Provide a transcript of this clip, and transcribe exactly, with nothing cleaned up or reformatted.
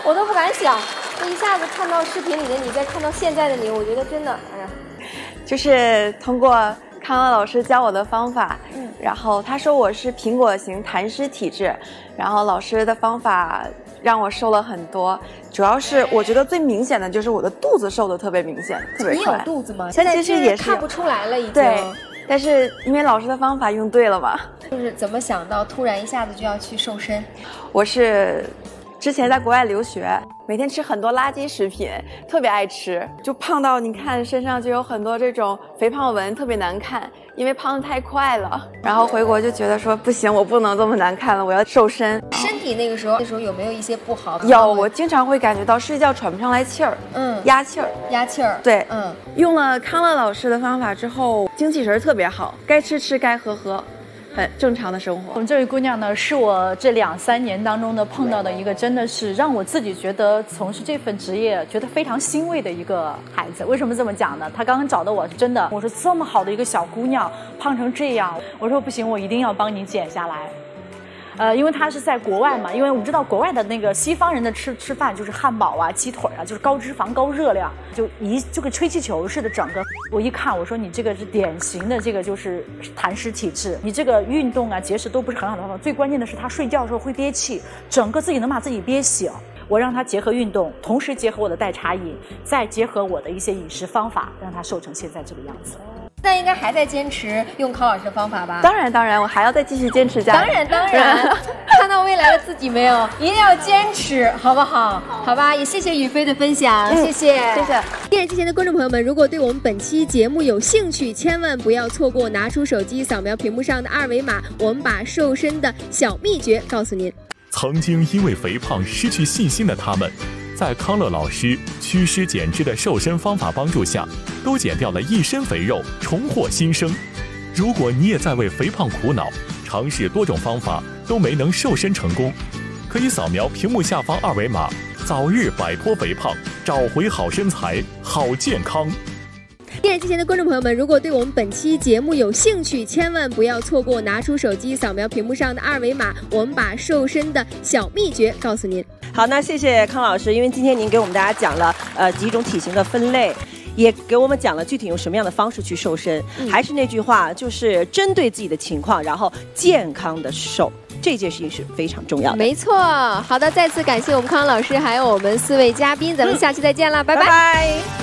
我都不敢想。这一下子看到视频里的你，再看到现在的你，我觉得真的，哎呀， 就是通过康乐老师教我的方法，嗯，然后他说我是苹果型痰湿体质，然后老师的方法让我瘦了很多，主要是我觉得最明显的就是我的肚子瘦的特别明显，特别快。 你有肚子吗？ 但其实也是看不出来了，已经。 对，但是因为老师的方法用对了嘛。 就是怎么想到突然一下子就要去瘦身？ 我是之前在国外留学，每天吃很多垃圾食品，特别爱吃，就胖到你看身上就有很多这种肥胖纹，特别难看，因为胖得太快了。然后回国就觉得说不行，我不能这么难看了，我要瘦身。 身体那个时候，那时候有没有一些不好的？ 有，我经常会感觉到睡觉喘不上来气儿，嗯，压气儿， 压气儿。 对， 嗯， 用了康乐老师的方法之后，精气神特别好，该吃吃，该喝喝。很正常的生活。 我们这位姑娘呢，是我这两三年当中的碰到的一个，真的是让我自己觉得从事这份职业觉得非常欣慰的一个孩子。为什么这么讲呢？她刚刚找的我是真的，我说这么好的一个小姑娘胖成这样，我说不行，我一定要帮你减下来。呃，因为他是在国外嘛，因为我们知道国外的那个西方人的吃吃饭就是汉堡啊、鸡腿啊，就是高脂肪、高热量，就一就跟吹气球似的。整个我一看，我说你这个是典型的这个就是痰湿体质，你这个运动啊、节食都不是很好的方法。最关键的是他睡觉的时候会憋气，整个自己能把自己憋醒。我让他结合运动，同时结合我的代茶饮，再结合我的一些饮食方法，让他瘦成现在这个样子。 现在应该还在坚持用康老师的方法吧？ 当然当然，我还要再继续坚持下来。当然当然，看到未来的自己没有？一定要坚持，好不好？好吧，也谢谢雨飞的分享，嗯、谢谢谢谢。 电视机前的观众朋友们，如果对我们本期节目有兴趣，千万不要错过，拿出手机扫描屏幕上的二维码，我们把瘦身的小秘诀告诉您。 曾经因为肥胖失去信心的他们，在康乐老师祛湿减脂的瘦身方法帮助下，都减掉了一身肥肉，重获新生。如果你也在为肥胖苦恼，尝试多种方法都没能瘦身成功，可以扫描屏幕下方二维码，早日摆脱肥胖，找回好身材、好健康。 电视机前的观众朋友们，如果对我们本期节目有兴趣，千万不要错过，拿出手机扫描屏幕上的二维码，我们把瘦身的小秘诀告诉您。 好，那谢谢康老师，因为今天您给我们大家讲了呃几种体型的分类，也给我们讲了具体用什么样的方式去瘦身。嗯、还是那句话，就是针对自己的情况，然后健康的瘦。这件事情是非常重要的。 没错，好的，再次感谢我们康老师，还有我们四位嘉宾，咱们下期再见了，嗯、拜拜。 拜拜。